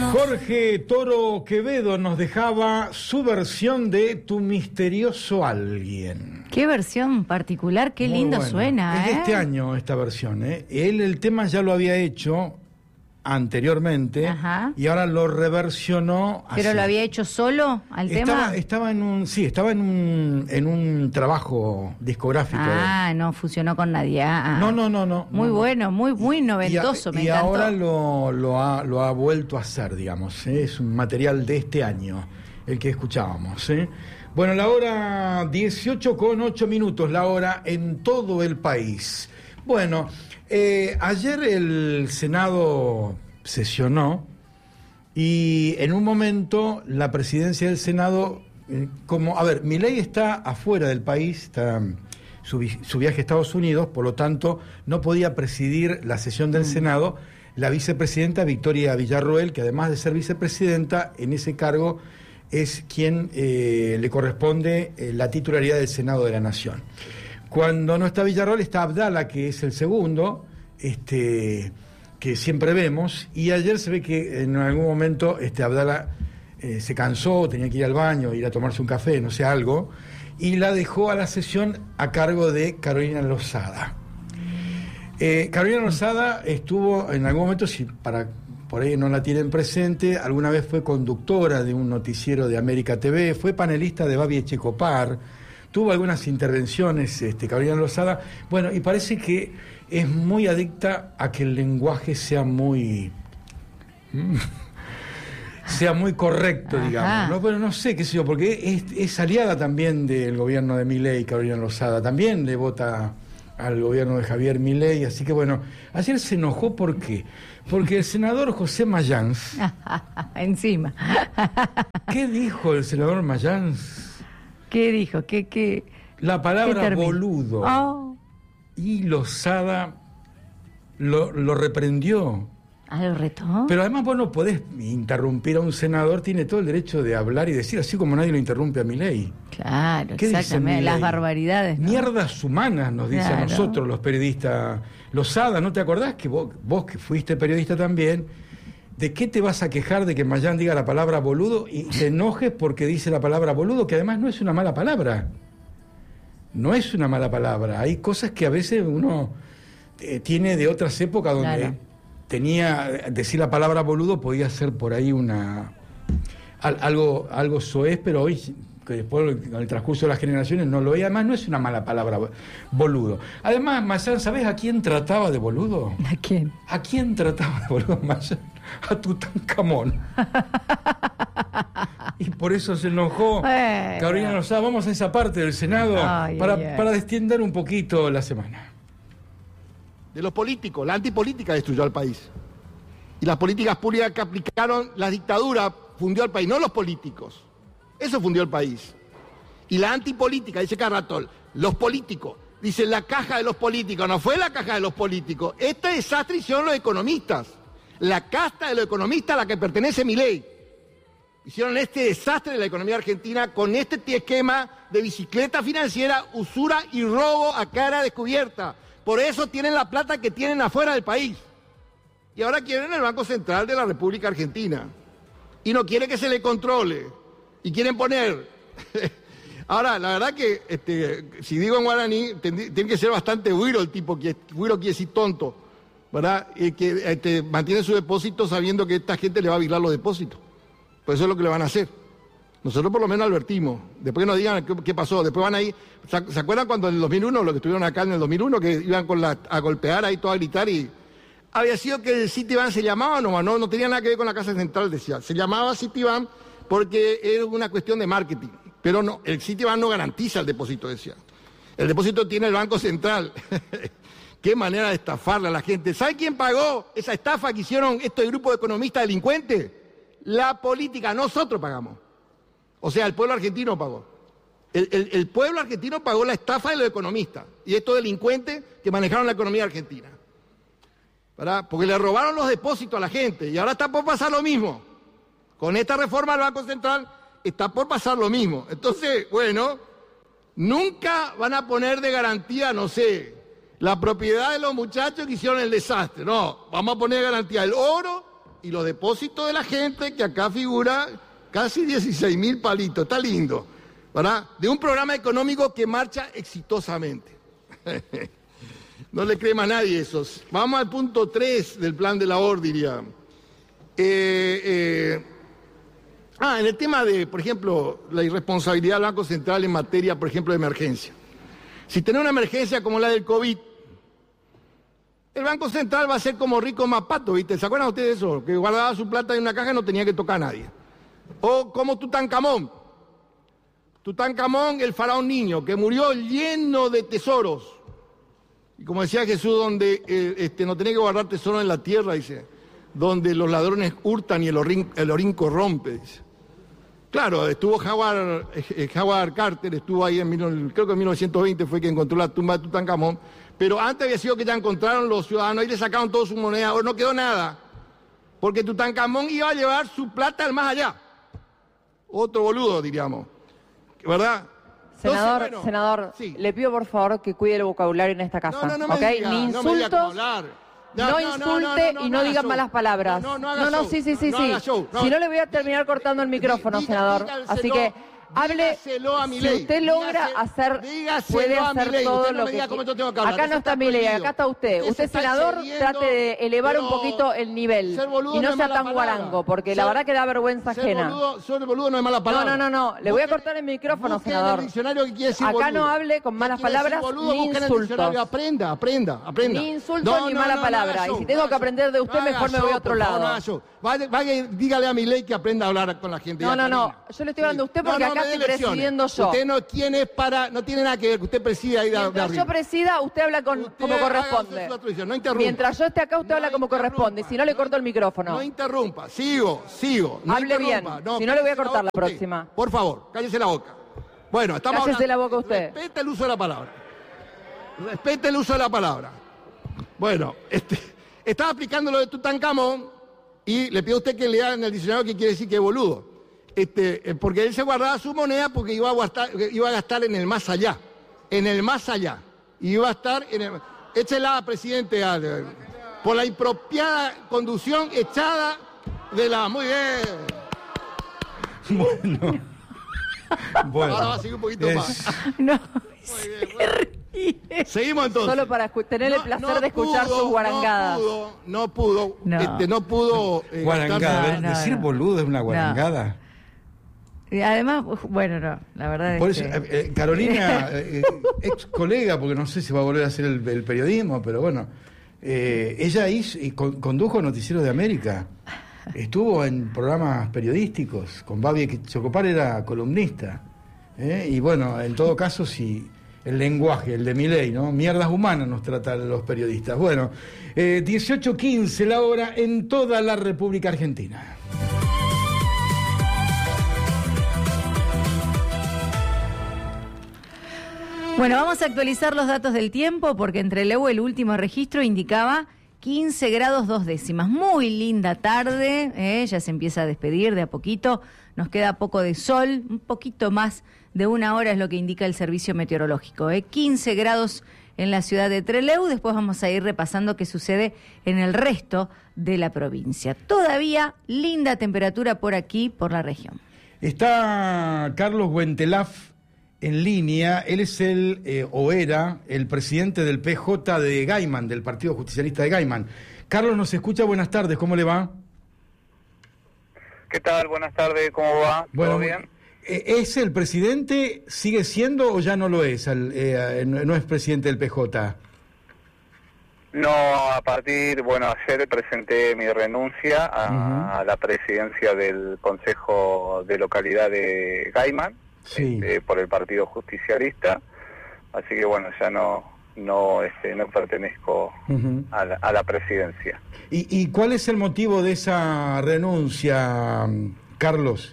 Jorge Toro Quevedo nos dejaba su versión de Tu misterioso alguien. Qué versión particular, qué muy lindo bueno. suena. Es de este año esta versión. Él el tema ya lo había hecho anteriormente. Ajá. Y ahora lo reversionó. ¿Pero así. lo había hecho solo al tema? Estaba en un trabajo discográfico. Ah, no fusionó con nadie. No. Muy bueno, muy noventoso, me y encantó. ahora lo ha vuelto a hacer, digamos. Es un material de este año, el que escuchábamos. Bueno, la hora 18:08, la hora en todo el país. Bueno, ayer el Senado sesionó y en un momento la presidencia del Senado, Milei está afuera del país, está su viaje a Estados Unidos, por lo tanto no podía presidir la sesión del Senado la vicepresidenta Victoria Villarroel, que además de ser vicepresidenta, en ese cargo es quien le corresponde la titularidad del Senado de la Nación. Cuando no está Villarroel está Abdala, que es el segundo, que siempre vemos, y ayer se ve que en algún momento Abdala se cansó, tenía que ir al baño, ir a tomarse un café, no sé, algo, y la dejó a la sesión a cargo de Carolina Lozada. Carolina Lozada estuvo en algún momento, por ahí no la tienen presente, alguna vez fue conductora de un noticiero de América TV, fue panelista de Babi Echecopar, tuvo algunas intervenciones, Carolina Lozada, bueno, y parece que es muy adicta a que el lenguaje sea muy correcto, Ajá. digamos, ¿no? Pero no sé, qué sé yo, porque es aliada también del gobierno de Milei, Carolina Lozada, también le vota al gobierno de Javier Milei, así que bueno, ayer se enojó, ¿por qué? Porque el senador José Mayans... Encima. ¿Qué dijo el senador Mayans? ¿Qué dijo? La palabra ¿Qué boludo. Oh. Y Lozada lo reprendió. ¿Lo retó? Pero además vos no podés interrumpir a un senador, tiene todo el derecho de hablar y decir, así como nadie lo interrumpe a Milei. Claro, ¿Qué dice exactamente, Milei? las barbaridades, ¿no? Mierdas humanas, nos dice a Claro. nosotros los periodistas. Lozada, ¿no te acordás que vos que fuiste periodista también, de qué te vas a quejar de que Mayán diga la palabra boludo y te enojes porque dice la palabra boludo, que además no es una mala palabra? No es una mala palabra. Hay cosas que a veces uno tiene de otras épocas donde... Claro. Decir la palabra boludo podía ser por ahí algo soez, pero hoy, que después con el transcurso de las generaciones no lo es. Además no es una mala palabra, boludo. Además, Mayán, ¿sabés a quién trataba de boludo? ¿A quién? ¿A quién trataba de boludo Mayán? A Tutankamón. Y por eso se enojó Carolina Lozada. Vamos a esa parte del Senado para distender un poquito la semana. De los políticos, la antipolítica destruyó al país. Y las políticas públicas que aplicaron las dictaduras fundió al país, no los políticos. Eso fundió el país. Y la antipolítica, dice Carratol, los políticos, dice la caja de los políticos, no fue la caja de los políticos. Este desastre hicieron los economistas. La casta de los economistas a la que pertenece Milei. Hicieron este desastre de la economía argentina con este esquema de bicicleta financiera, usura y robo a cara descubierta. Por eso tienen la plata que tienen afuera del país. Y ahora quieren el Banco Central de la República Argentina. Y no quiere que se le controle. Y quieren poner... Ahora, la verdad que, si digo en guaraní, tiene que ser bastante güiro el tipo, güiro quiere decir tonto, ¿verdad? Que mantiene su depósito sabiendo que esta gente le va a vigilar los depósitos. Pues eso es lo que le van a hacer. Nosotros por lo menos advertimos. Después que nos digan qué pasó. Después van ahí. ¿Se acuerdan cuando en el 2001, lo que estuvieron acá en el 2001, que iban a golpear ahí, todo a gritar? Y había sido que el Citibank se llamaba nomás, no tenía nada que ver con la Casa Central, decía. Se llamaba Citibank porque era una cuestión de marketing. Pero no, el Citibank no garantiza el depósito, decía. El depósito tiene el Banco Central. Qué manera de estafarle a la gente. ¿Sabe quién pagó esa estafa que hicieron estos grupos de economistas delincuentes? La política, nosotros pagamos. O sea, el pueblo argentino pagó. El pueblo argentino pagó la estafa de los economistas y estos delincuentes que manejaron la economía argentina. ¿Verdad? Porque le robaron los depósitos a la gente y ahora está por pasar lo mismo. Con esta reforma del Banco Central está por pasar lo mismo. Entonces, bueno, nunca van a poner de garantía, no sé, la propiedad de los muchachos que hicieron el desastre. No, vamos a poner de garantía el oro y los depósitos de la gente, que acá figura casi 16.000 palitos, está lindo, ¿verdad? De un programa económico que marcha exitosamente. No le cree a nadie eso. Vamos al punto 3 del plan de la diría. En el tema de, por ejemplo, la irresponsabilidad del Banco Central en materia, por ejemplo, de emergencia. Si tenés una emergencia como la del COVID, el Banco Central va a ser como Rico Mapato, ¿viste? ¿Se acuerdan ustedes de eso? Que guardaba su plata en una caja y no tenía que tocar a nadie. O como Tutankamón. Tutankamón, el faraón niño, que murió lleno de tesoros. Y como decía Jesús, donde no tenía que guardar tesoros en la tierra, dice, donde los ladrones hurtan y el orín corrompe, dice. Claro, estuvo Howard Carter, estuvo ahí creo que en 1920 fue que encontró la tumba de Tutankamón, pero antes había sido que ya encontraron los ciudadanos y le sacaron toda su moneda, ahora no quedó nada, porque Tutankamón iba a llevar su plata al más allá. Otro boludo, diríamos, ¿verdad? Senador, Entonces, senador, sí. le pido por favor que cuide el vocabulario en esta casa. No me ¿okay? diga, Ni no me diga cómo insultos, hablar. no insulte y no diga malas palabras. No haga show. Sí. No haga show. Si no, le voy a terminar cortando el micrófono, senador. Así que hable. A Si usted logra puede hacer todo lo que acá no está Milei, acá está usted. Usted, senador, trate de elevar un poquito el nivel y no sea tan guarango, porque la verdad que da vergüenza ajena. Ser boludo no es mala palabra. No. Le voy a cortar el micrófono, senador. Acá no hable con malas palabras ni insultos. Aprenda. Ni insultos ni mala palabra. Y si tengo que aprender de usted, mejor me voy a otro lado. Vaya y dígale a Milei que aprenda a hablar con la gente. No. Yo le estoy hablando a usted porque acá estoy presidiendo yo. Usted no tiene nada que ver, que usted presida ahí de arriba. Mientras yo presida, usted habla como corresponde. No interrumpa. Mientras yo esté acá, usted habla como corresponde. Si no, le corto el micrófono. No interrumpa. Sigo. No hable bien. Si no, le voy a cortar la usted. próxima. Por favor, cállese la boca. Bueno, estamos Cállese hablando. la boca usted. Respete el uso de la palabra. Bueno, estaba aplicando lo de Tutankamón y le pido a usted que lea en el diccionario qué quiere decir que es boludo. Porque él se guardaba su moneda porque iba a gastar en el más allá. Y iba a estar en el... Échela, presidente, por la impropiada conducción echada de la... Muy bien. Bueno. Ahora va a seguir un poquito más. No, Muy bien. Seguimos entonces. Solo para tener el placer de escuchar sus guarangadas. No pudo. Guarangada. No, Decir boludo es una guarangada. Y además, bueno, no, la verdad Por es eso, que... Carolina, ex colega, porque no sé si va a volver a hacer el periodismo, pero bueno, ella condujo Noticiero de América, estuvo en programas periodísticos, con Babi Chocopar era columnista, y bueno, en todo caso, si el lenguaje, el de Milei, ¿no? Mierdas humanas nos tratan los periodistas. Bueno, 18:15 la hora en toda la República Argentina. Bueno, vamos a actualizar los datos del tiempo porque en Trelew el último registro indicaba 15 grados 2 décimas. Muy linda tarde, ya se empieza a despedir de a poquito. Nos queda poco de sol, un poquito más de una hora es lo que indica el servicio meteorológico. 15 grados en la ciudad de Trelew, después vamos a ir repasando qué sucede en el resto de la provincia. Todavía linda temperatura por aquí, por la región. Está Carlos Huentelaf en línea. Él es era el presidente del PJ de Gaiman, del Partido Justicialista de Gaiman. Carlos, nos escucha, buenas tardes, ¿cómo le va? ¿Qué tal? Buenas tardes, ¿cómo va? Bueno, ¿Todo bien? ¿Es el presidente, sigue siendo o ya no lo es? No es presidente del PJ. No, ayer presenté mi renuncia a la presidencia del Consejo de Localidad de Gaiman, sí, por el Partido Justicialista, así que ya no pertenezco a la presidencia. ¿Y cuál es el motivo de esa renuncia, Carlos?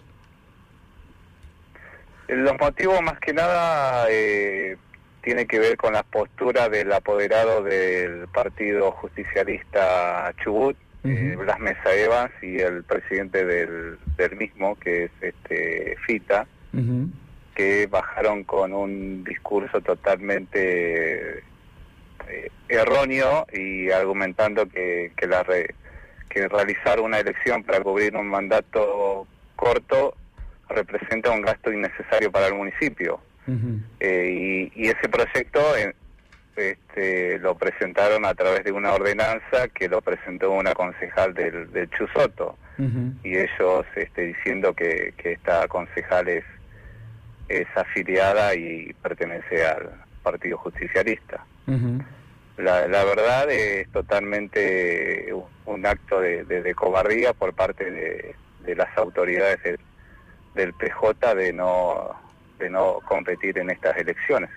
Los motivos más que nada tiene que ver con la postura del apoderado del Partido Justicialista Chubut, Blas Mesa Evans, y el presidente del mismo, que es Fita, que bajaron con un discurso totalmente erróneo y argumentando que que realizar una elección para cubrir un mandato corto representa un gasto innecesario para el municipio. Y ese proyecto lo presentaron a través de una ordenanza que lo presentó una concejal del Chusoto, y ellos diciendo que esta concejal es afiliada y pertenece al Partido Justicialista. La verdad es totalmente un acto de cobardía por parte de las autoridades del PJ de no competir en estas elecciones.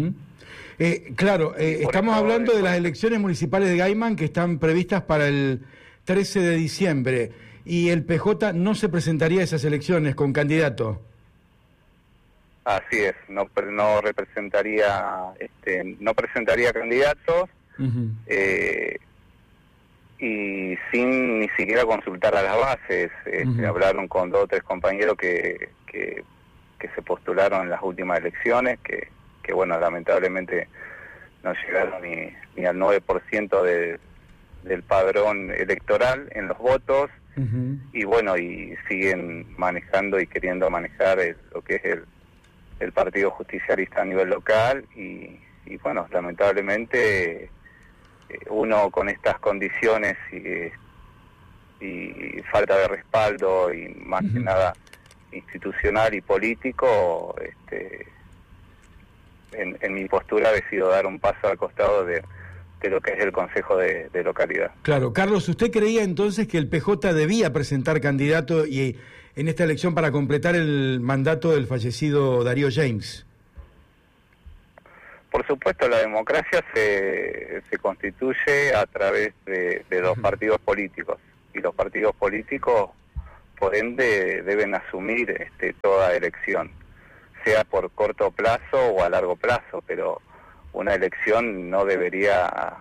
Estamos hablando de las elecciones municipales de Gaiman que están previstas para el 13 de diciembre, y el PJ no se presentaría a esas elecciones con candidato. Así es, no presentaría candidatos, y sin ni siquiera consultar a las bases. Hablaron con 2 o 3 compañeros que se postularon en las últimas elecciones, que bueno, lamentablemente no llegaron ni al 9% del padrón electoral en los votos, y bueno, y siguen manejando y queriendo manejar lo que es el Partido Justicialista a nivel local, y bueno, lamentablemente uno con estas condiciones y falta de respaldo, y más que nada institucional y político, en mi postura decido dar un paso al costado de lo que es el Consejo de Localidad. Claro. Carlos, ¿usted creía entonces que el PJ debía presentar candidato y en esta elección para completar el mandato del fallecido Darío James? Por supuesto, la democracia se constituye a través de los partidos políticos, y los partidos políticos, por ende, deben asumir toda elección, sea por corto plazo o a largo plazo, pero una elección no debería,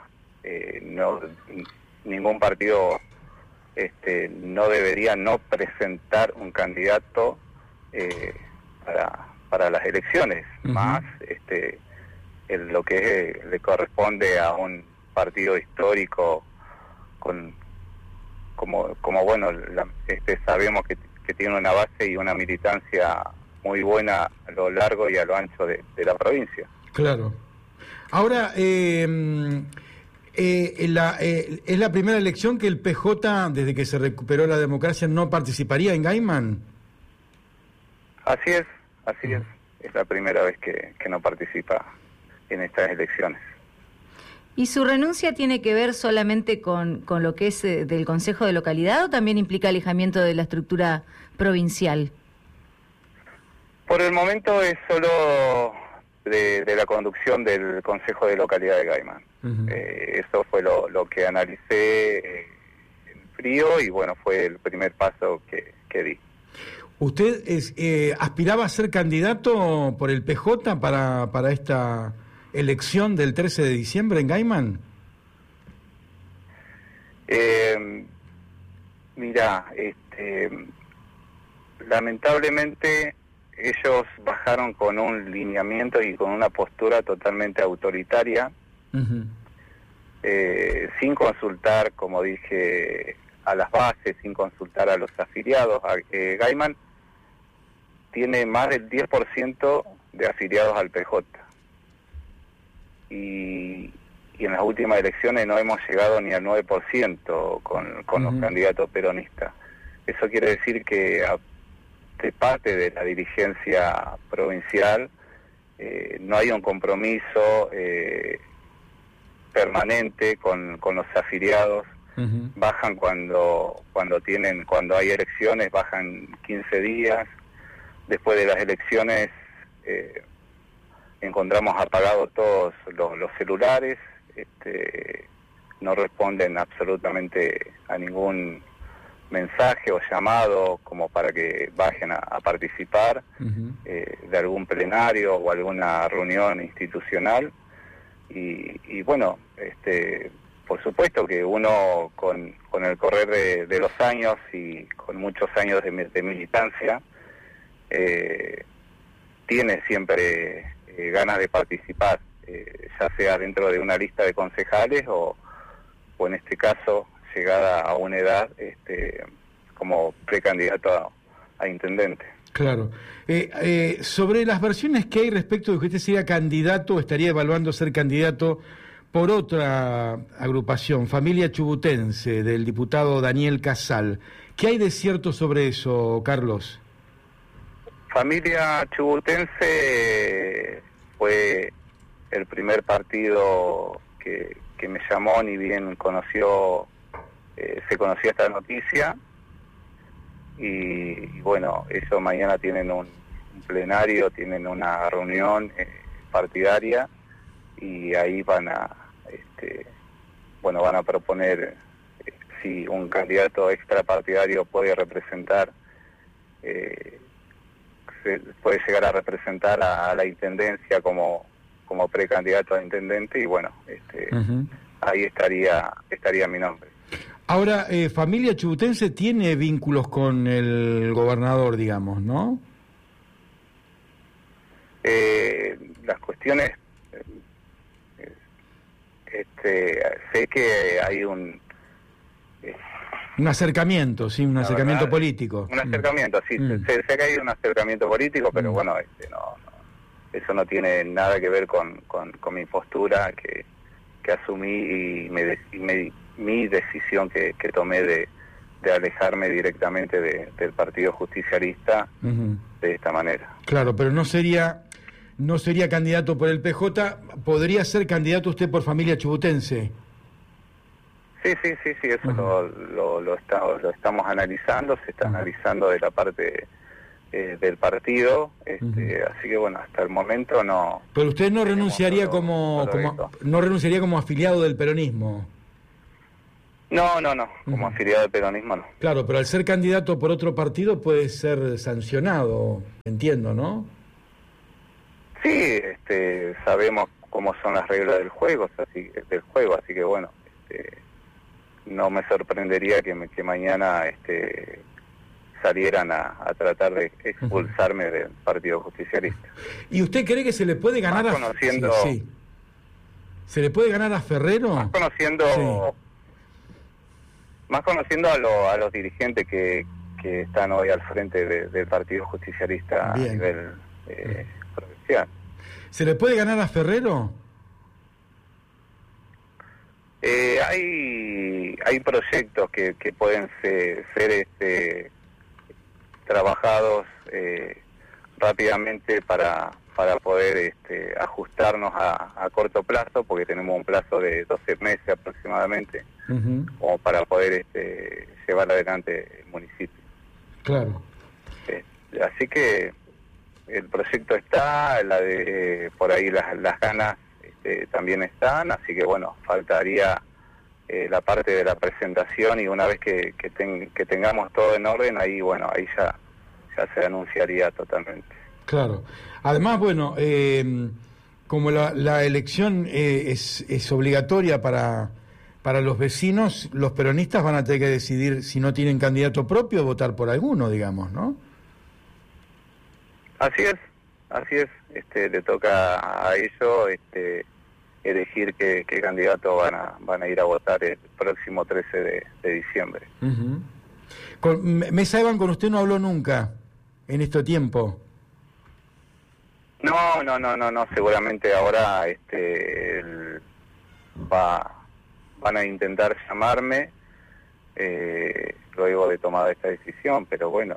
ningún partido no debería no presentar un candidato para las elecciones, más lo que le corresponde a un partido histórico como bueno, sabemos que tiene una base y una militancia muy buena a lo largo y a lo ancho de la provincia. Claro. Ahora, es la primera elección que el PJ, desde que se recuperó la democracia, no participaría en Gaiman. Así es. Es la primera vez que no participa en estas elecciones. ¿Y su renuncia tiene que ver solamente con lo que es del Consejo de Localidad, o también implica alejamiento de la estructura provincial? Por el momento es solo de la conducción del Consejo de Localidad de Gaiman. Eso fue lo que analicé en frío, y bueno, fue el primer paso que di. ¿Usted aspiraba a ser candidato por el PJ para esta elección del 13 de diciembre en Gaiman? Mira, lamentablemente ellos bajaron con un lineamiento y con una postura totalmente autoritaria, sin consultar, como dije, a las bases, sin consultar a los afiliados. Gaiman tiene más del 10% de afiliados al PJ. Y en las últimas elecciones no hemos llegado ni al 9% con los candidatos peronistas. Eso quiere decir que de parte de la dirigencia provincial no hay un compromiso permanente con los afiliados. Bajan cuando hay elecciones, bajan 15 días. Después de las elecciones encontramos apagados todos los celulares, no responden absolutamente a ningún mensaje o llamado como para que bajen a participar de algún plenario o alguna reunión institucional. Y bueno, por supuesto que uno con el correr de los años y con muchos años de militancia tiene siempre ganas de participar, ya sea dentro de una lista de concejales o en este caso llegada a una edad como precandidato a intendente. Claro. Sobre las versiones que hay respecto de que usted sería candidato, estaría evaluando ser candidato por otra agrupación, Familia Chubutense, del diputado Daniel Casal. ¿Qué hay de cierto sobre eso, Carlos? Familia Chubutense fue el primer partido que me llamó, ni bien se conocía esta noticia. Y bueno, ellos mañana tienen un plenario, tienen una reunión partidaria, y ahí van a proponer si un candidato extrapartidario puede llegar a representar a la intendencia como precandidato a intendente, y bueno, ahí estaría mi nombre. Ahora, Familia Chubutense tiene vínculos con el gobernador, digamos, ¿no? Las cuestiones, sé que hay un acercamiento, sí, un acercamiento político. Un acercamiento, sí, sé que hay un acercamiento político, pero bueno, eso no tiene nada que ver con mi postura que asumí, y mi decisión que tomé de alejarme directamente del Partido Justicialista de esta manera. Claro, pero no sería candidato por el PJ, ¿podría ser candidato usted por Familia Chubutense? Sí, eso lo estamos analizando, se está analizando de la parte del partido, así que bueno, hasta el momento no. Pero usted no renunciaría como afiliado del peronismo. No, como afiliado del peronismo no. Claro, pero al ser candidato por otro partido puede ser sancionado, entiendo, ¿no? Sí, sabemos cómo son las reglas del juego, así que bueno, no me sorprendería que mañana salieran a tratar de expulsarme del Partido Justicialista. ¿Y usted cree que se le puede ganar ¿Se le puede ganar a Ferrero? Más conociendo a los dirigentes que están hoy al frente del Partido Justicialista. Bien. A nivel provincial. ¿Se le puede ganar a Ferrero? Hay proyectos que pueden ser trabajados rápidamente para poder ajustarnos a corto plazo, porque tenemos un plazo de 12 meses aproximadamente, como para poder llevar adelante el municipio. Claro. Así que el proyecto está, por ahí las ganas también están, así que bueno, faltaría la parte de la presentación, y una vez que tengamos todo en orden, ahí ya se anunciaría totalmente. Claro. Además, bueno, como la elección es obligatoria para los vecinos, los peronistas van a tener que decidir, si no tienen candidato propio, votar por alguno, digamos, ¿no? Así es. Le toca a ellos elegir qué candidato van a ir a votar el próximo 13 de diciembre. Mesa Evan, con usted no habló nunca en este tiempo. No, seguramente ahora van a intentar llamarme luego de tomar esta decisión, pero bueno,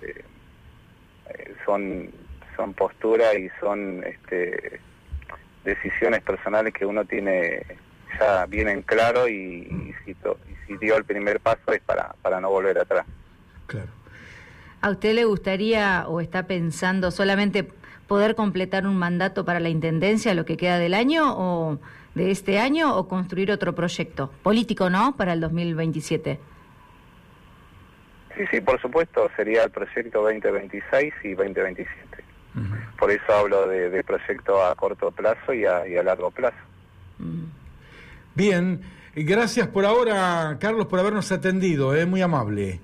son posturas y son decisiones personales que uno tiene ya bien en claro, y si dio el primer paso es para no volver atrás. Claro. ¿A usted le gustaría o está pensando solamente poder completar un mandato para la intendencia, lo que queda del año o de este año, o construir otro proyecto político, ¿no?, para el 2027? Sí, por supuesto, sería el proyecto 2026 y 2027. Por eso hablo de proyecto a corto plazo y a largo plazo. Bien, gracias por ahora, Carlos, por habernos atendido, muy amable.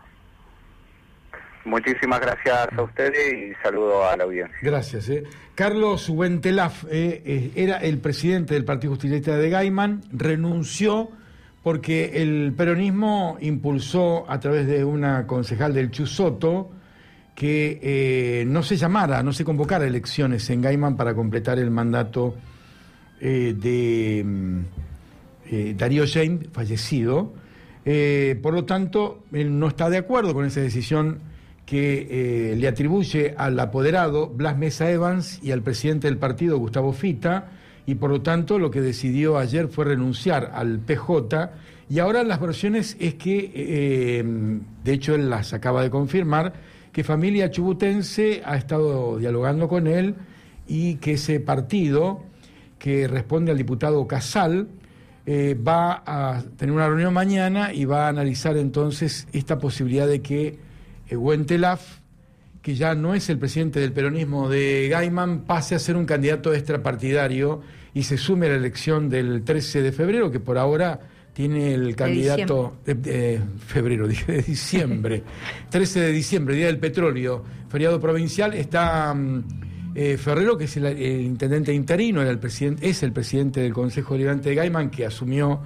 Muchísimas gracias a ustedes y saludo a la audiencia. Gracias. Carlos Huentelaf era el presidente del Partido Justicialista de Gaiman, renunció porque el peronismo impulsó a través de una concejal del Chusoto que no se convocara elecciones en Gaiman para completar el mandato de Darío Jaime, fallecido. Por lo tanto, él no está de acuerdo con esa decisión que le atribuye al apoderado Blas Mesa Evans y al presidente del partido, Gustavo Fita, y por lo tanto lo que decidió ayer fue renunciar al PJ, y ahora las versiones es que, de hecho él las acaba de confirmar, que Familia Chubutense ha estado dialogando con él y que ese partido, que responde al diputado Casal, va a tener una reunión mañana y va a analizar entonces esta posibilidad de que Huentelaf, que ya no es el presidente del peronismo de Gaiman, pase a ser un candidato extrapartidario y se sume a la elección del 13 de febrero, que por ahora tiene el candidato de diciembre. 13 de diciembre, Día del Petróleo, feriado provincial. Está Ferrero, que es el intendente interino, es el presidente del Consejo Deliberante de Gaiman, que asumió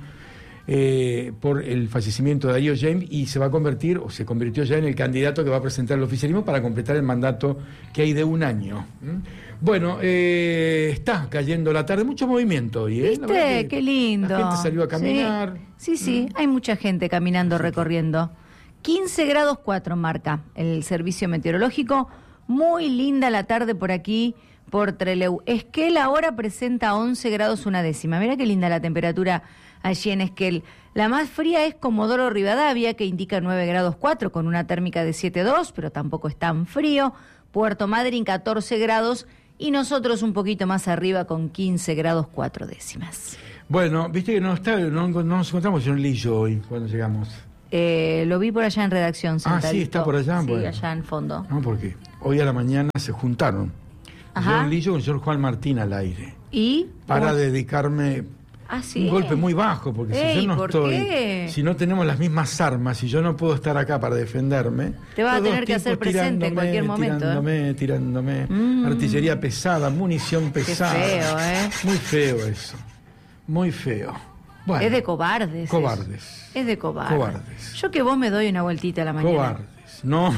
por el fallecimiento de Darío Jaime y se convirtió ya en el candidato que va a presentar el oficialismo para completar el mandato que hay de un año. Bueno, está cayendo la tarde, mucho movimiento hoy. ¿Viste? Qué lindo. La gente salió a caminar. Sí, hay mucha gente caminando, recorriendo. 15 grados 4 marca el servicio meteorológico. Muy linda la tarde por aquí, por Trelew. Esquel ahora presenta 11 grados 1 décima. Mirá qué linda la temperatura allí en Esquel. La más fría es Comodoro Rivadavia, que indica 9 grados 4 con una térmica de 7,2, pero tampoco es tan frío. Puerto Madryn 14 grados y nosotros un poquito más arriba con 15 grados 4 décimas. Bueno, viste que no nos encontramos en un Lillo hoy cuando llegamos. Lo vi por allá en redacción, sentadito. Sí, está por allá. Sí, bueno. allá en fondo. No, porque hoy a la mañana se juntaron. Yo en Lillo con el señor Juan Martín al aire. ¿Y? Para dedicarme un golpe muy bajo, porque si yo no estoy, si no tenemos las mismas armas y yo no puedo estar acá para defenderme, te vas a tener que hacer presente en cualquier momento. Tirándome, artillería pesada, munición pesada. Qué feo, Muy feo eso. Muy feo. Bueno, es de cobardes. Es de cobardes. Yo que vos me doy una vueltita a la mañana. Cobardes. No,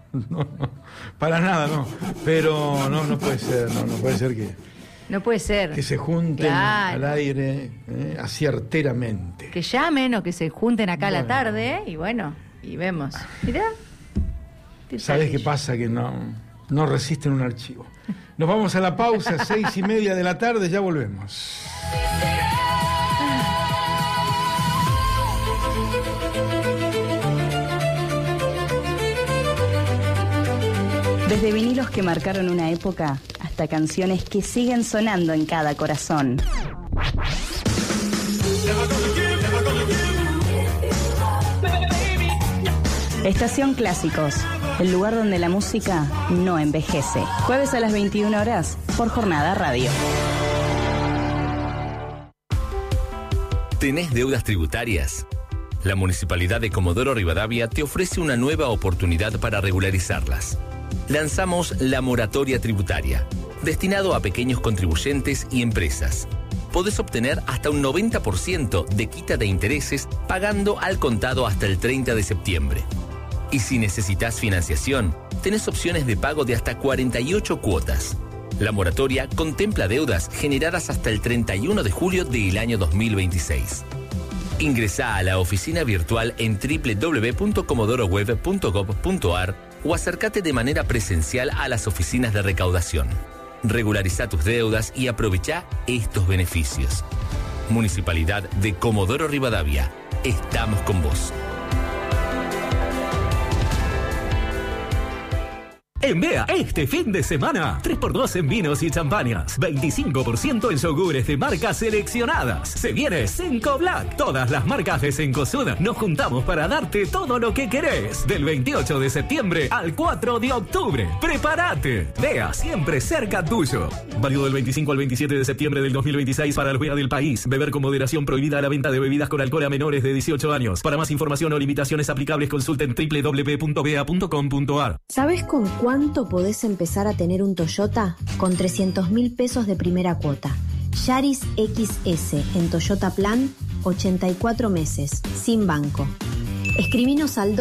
para nada no. Pero no puede ser, no puede ser que... No puede ser. Que se junten al aire, así arteramente. Que llamen o que se junten acá a la tarde, y bueno, y vemos. Mirá. ¿Sabés qué pasa? Que no resisten un archivo. Nos vamos a la pausa, 6:30 de la tarde, ya volvemos. Desde vinilos que marcaron una época hasta canciones que siguen sonando en cada corazón. Estación Clásicos, el lugar donde la música no envejece. Jueves a las 21 horas por Jornada Radio. ¿Tenés deudas tributarias? La Municipalidad de Comodoro Rivadavia te ofrece una nueva oportunidad para regularizarlas. Lanzamos la moratoria tributaria, destinado a pequeños contribuyentes y empresas. Podés obtener hasta un 90% de quita de intereses pagando al contado hasta el 30 de septiembre. Y si necesitas financiación, tenés opciones de pago de hasta 48 cuotas. La moratoria contempla deudas generadas hasta el 31 de julio del año 2026. Ingresá a la oficina virtual en www.comodoroweb.gov.ar o acércate de manera presencial a las oficinas de recaudación. Regulariza tus deudas y aprovecha estos beneficios. Municipalidad de Comodoro Rivadavia. Estamos con vos. En BEA, este fin de semana, 3x2 en vinos y champañas, 25% en yogures de marcas seleccionadas. Se viene Cinco Black. Todas las marcas de Cencosud nos juntamos para darte todo lo que querés. Del 28 de septiembre al 4 de octubre. ¡Prepárate! BEA, siempre cerca tuyo. Válido del 25 al 27 de septiembre del 2026 para los BEA del país. Beber con moderación, prohibida la venta de bebidas con alcohol a menores de 18 años. Para más información o limitaciones aplicables, consulten www.bea.com.ar. ¿Sabes con cuánto podés empezar a tener un Toyota? Con 300.000 pesos de primera cuota. Yaris XS en Toyota Plan 84 meses, sin banco. Escribinos al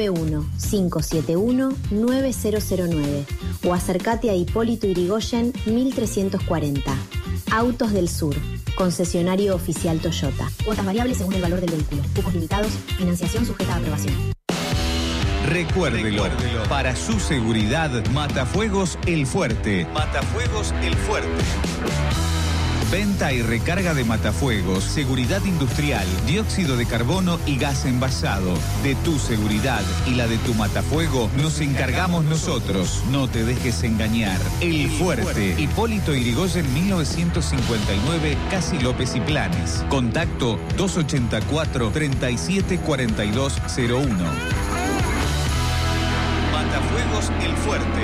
291-571-9009 o acércate a Hipólito Yrigoyen 1340. Autos del Sur, concesionario oficial Toyota. Cuotas variables según el valor del vehículo. Cupos limitados, financiación sujeta a aprobación. Recuérdelo, para su seguridad, Matafuegos El Fuerte. Matafuegos El Fuerte. Venta y recarga de matafuegos, seguridad industrial, dióxido de carbono y gas envasado. De tu seguridad y la de tu matafuego nos encargamos nosotros. No te dejes engañar. El Fuerte. Hipólito Yrigoyen 1959, Casi López y Planes. Contacto 284-374201. Matafuegos El Fuerte.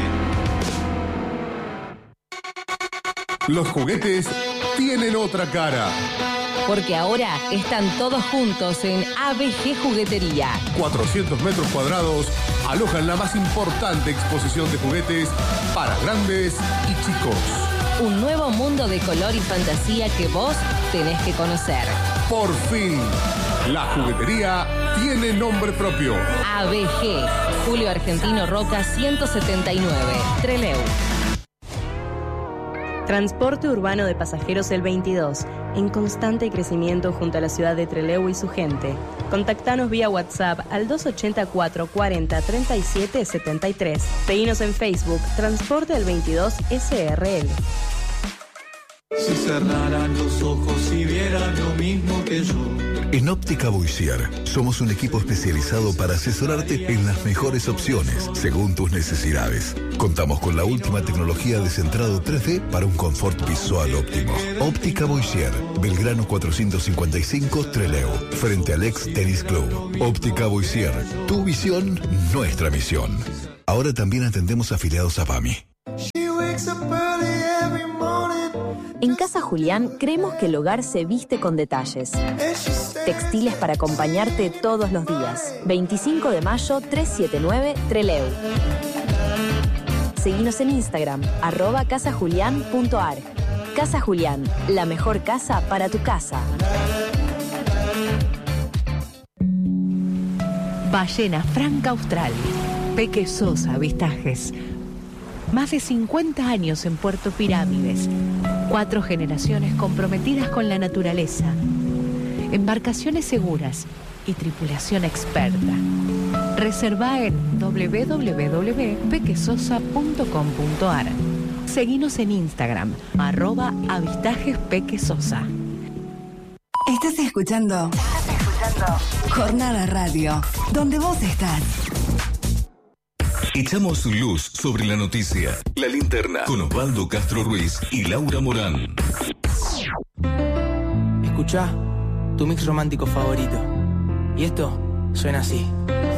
Los juguetes tienen otra cara. Porque ahora están todos juntos en ABG Juguetería. 400 metros cuadrados alojan la más importante exposición de juguetes para grandes y chicos. Un nuevo mundo de color y fantasía que vos tenés que conocer. Por fin, la juguetería tiene nombre propio. ABG, Julio Argentino Roca 179, Trelew. Transporte urbano de pasajeros El 22, en constante crecimiento junto a la ciudad de Trelew y su gente. Contactanos vía WhatsApp al 284 40 37 73. Seguinos en Facebook, Transporte El 22 SRL. Si cerraran los ojos y vieran lo mismo que yo. En Óptica Boissier somos un equipo especializado para asesorarte en las mejores opciones según tus necesidades. Contamos con la última tecnología de centrado 3D para un confort visual óptimo. Óptica Boissier, Belgrano 455 Trelew, frente al ex Tennis Club. Óptica Boissier, tu visión, nuestra misión. Ahora también atendemos afiliados a PAMI. En Casa Julián creemos que el hogar se viste con detalles. Textiles para acompañarte todos los días. 25 de mayo 379 Trelew. Seguinos en Instagram, @casajulian.ar. Casa Julián, la mejor casa para tu casa. Ballena Franca Austral. Peque Sosa Avistajes. Más de 50 años en Puerto Pirámides. 4 generaciones comprometidas con la naturaleza. Embarcaciones seguras y tripulación experta. Reserva en www.pequesosa.com.ar. Seguinos en Instagram, @avistajespequesosa. Estás escuchando Jornada Radio, donde vos estás. Echamos luz sobre la noticia. La Linterna con Osvaldo Castro Ruiz y Laura Morán. Escuchá tu mix romántico favorito. Y esto suena así.